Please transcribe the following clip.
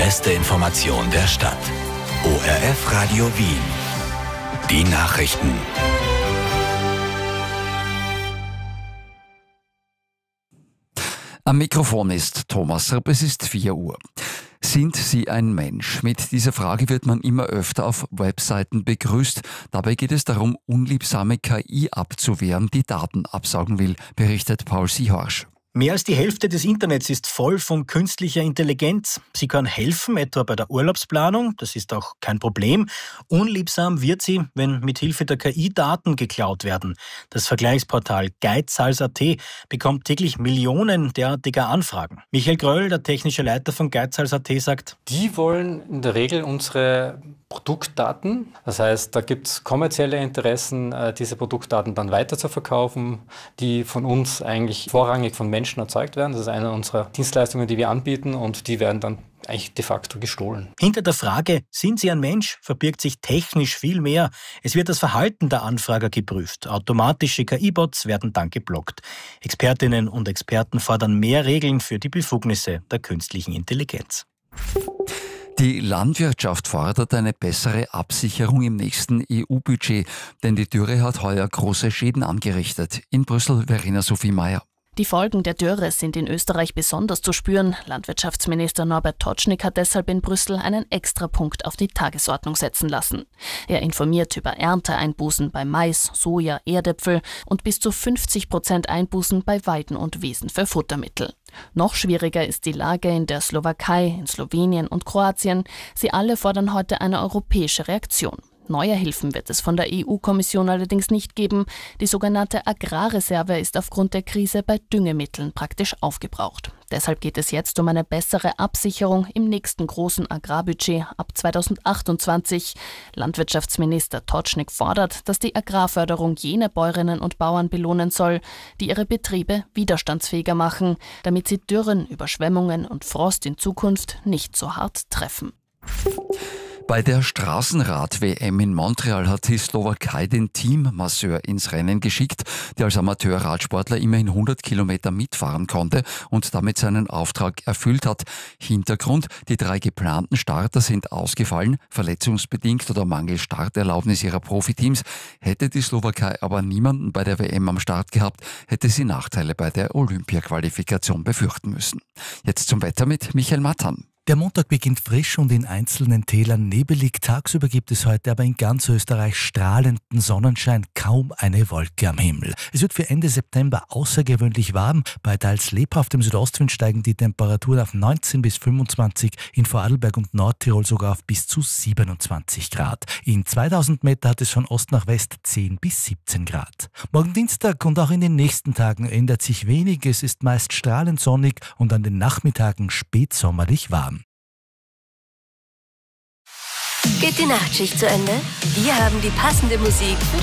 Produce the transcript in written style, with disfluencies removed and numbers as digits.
beste Information der Stadt. ORF Radio Wien. Die Nachrichten. Am Mikrofon ist Thomas Ripp, es ist 4 Uhr. Sind Sie ein Mensch? Mit dieser Frage wird man immer öfter auf Webseiten begrüßt. Dabei geht es darum, unliebsame KI abzuwehren, die Daten absaugen will, berichtet Paul Siehorsch. Mehr als die Hälfte des Internets ist voll von künstlicher Intelligenz. Sie kann helfen, etwa bei der Urlaubsplanung. Das ist auch kein Problem. Unliebsam wird sie, wenn mithilfe der KI Daten geklaut werden. Das Vergleichsportal Geizhals.at bekommt täglich Millionen derartiger Anfragen. Michael Gröll, der technische Leiter von Geizhals.at, sagt: Die wollen in der Regel unsere Produktdaten. Das heißt, da gibt es kommerzielle Interessen, diese Produktdaten dann weiter zu verkaufen, die von uns eigentlich vorrangig von Menschen erzeugt werden. Das ist eine unserer Dienstleistungen, die wir anbieten, und die werden dann eigentlich de facto gestohlen. Hinter der Frage, sind Sie ein Mensch, verbirgt sich technisch viel mehr. Es wird das Verhalten der Anfrager geprüft. Automatische KI-Bots werden dann geblockt. Expertinnen und Experten fordern mehr Regeln für die Befugnisse der künstlichen Intelligenz. Die Landwirtschaft fordert eine bessere Absicherung im nächsten EU-Budget, denn die Dürre hat heuer große Schäden angerichtet. In Brüssel Verena Sophie Meyer. Die Folgen der Dürre sind in Österreich besonders zu spüren. Landwirtschaftsminister Norbert Totschnig hat deshalb in Brüssel einen Extrapunkt auf die Tagesordnung setzen lassen. Er informiert über Ernteeinbußen bei Mais, Soja, Erdäpfel und bis zu 50% Einbußen bei Weiden und Wiesen für Futtermittel. Noch schwieriger ist die Lage in der Slowakei, in Slowenien und Kroatien. Sie alle fordern heute eine europäische Reaktion. Neue Hilfen wird es von der EU-Kommission allerdings nicht geben. Die sogenannte Agrarreserve ist aufgrund der Krise bei Düngemitteln praktisch aufgebraucht. Deshalb geht es jetzt um eine bessere Absicherung im nächsten großen Agrarbudget ab 2028. Landwirtschaftsminister Totschnig fordert, dass die Agrarförderung jene Bäuerinnen und Bauern belohnen soll, die ihre Betriebe widerstandsfähiger machen, damit sie Dürren, Überschwemmungen und Frost in Zukunft nicht so hart treffen. Bei der Straßenrad-WM in Montreal hat die Slowakei den Teammasseur ins Rennen geschickt, der als Amateurradsportler immerhin 100 Kilometer mitfahren konnte und damit seinen Auftrag erfüllt hat. Hintergrund: Die 3 geplanten Starter sind ausgefallen, verletzungsbedingt oder mangels Starterlaubnis ihrer Profiteams. Hätte die Slowakei aber niemanden bei der WM am Start gehabt, hätte sie Nachteile bei der Olympia-Qualifikation befürchten müssen. Jetzt zum Wetter mit Michael Mattan. Der Montag beginnt frisch und in einzelnen Tälern nebelig. Tagsüber gibt es heute aber in ganz Österreich strahlenden Sonnenschein, kaum eine Wolke am Himmel. Es wird für Ende September außergewöhnlich warm. Bei teils lebhaftem Südostwind steigen die Temperaturen auf 19 bis 25, in Vorarlberg und Nordtirol sogar auf bis zu 27 Grad. In 2000 Meter hat es von Ost nach West 10 bis 17 Grad. Morgen Dienstag und auch in den nächsten Tagen ändert sich wenig. Es ist meist strahlend sonnig und an den Nachmittagen spätsommerlich warm. Geht die Nachtschicht zu Ende? Wir haben die passende Musik für